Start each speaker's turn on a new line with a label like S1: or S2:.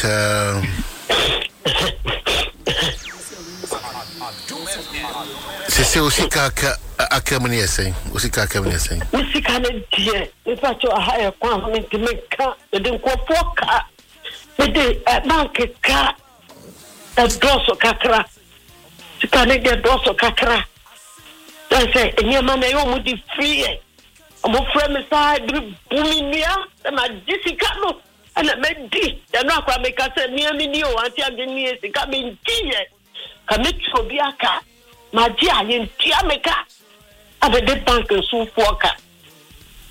S1: c'est aussi akamuniese usika akamuniese
S2: usika ne die ifa to haya kwa meka de nkofoka de bank ka doso kakra sika ne de doso kakra say nyama na yo mu di free mo frame sa buminia ma disika no ana medi ya no akwa meka se ni o anti ageni sika me ntie ka me chobi aka ma di aye ntia meka abede bank so foka